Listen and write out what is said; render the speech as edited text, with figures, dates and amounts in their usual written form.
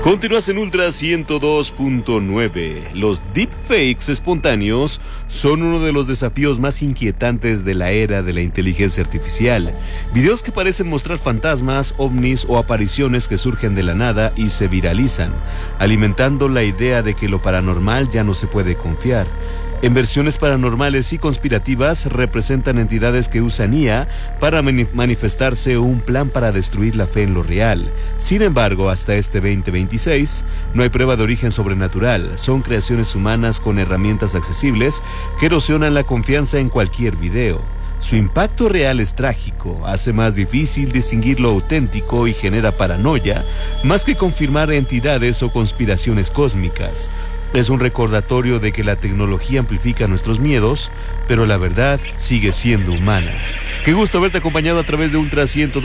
Continúas en Ultra 102.9. Los deepfakes espontáneos son uno de los desafíos más inquietantes de la era de la inteligencia artificial. Videos que parecen mostrar fantasmas, ovnis o apariciones que surgen de la nada y se viralizan, alimentando la idea de que lo paranormal ya no se puede confiar. En versiones paranormales y conspirativas representan entidades que usan IA para manifestarse o un plan para destruir la fe en lo real. Sin embargo, hasta este 2026, no hay prueba de origen sobrenatural. Son creaciones humanas con herramientas accesibles que erosionan la confianza en cualquier video. Su impacto real es trágico, hace más difícil distinguir lo auténtico y genera paranoia, más que confirmar entidades o conspiraciones cósmicas. Es un recordatorio de que la tecnología amplifica nuestros miedos, pero la verdad sigue siendo humana. Qué gusto haberte acompañado a través de Ultra 102.